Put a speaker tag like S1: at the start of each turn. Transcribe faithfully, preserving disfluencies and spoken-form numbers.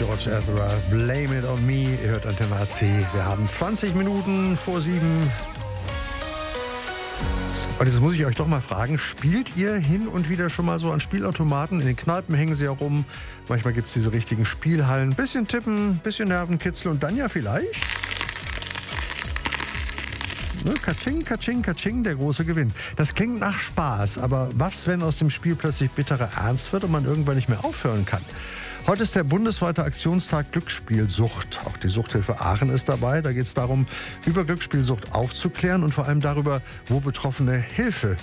S1: George Ezra, Blame It On Me. Ihr hört Antenne A C. Wir haben zwanzig Minuten vor sieben. Und jetzt muss ich euch doch mal fragen, spielt ihr hin und wieder schon mal so an Spielautomaten? In den Kneipen hängen sie ja rum. Manchmal gibt es diese richtigen Spielhallen. Bisschen tippen, bisschen Nervenkitzel und dann ja vielleicht... Ne, Katsching, Katsching, Katsching, der große Gewinn. Das klingt nach Spaß, aber was, wenn aus dem Spiel plötzlich bitterer Ernst wird und man irgendwann nicht mehr aufhören kann? Heute ist der bundesweite Aktionstag Glücksspielsucht. Auch die Suchthilfe Aachen ist dabei. Da geht es darum, über Glücksspielsucht aufzuklären und vor allem darüber, wo Betroffene Hilfe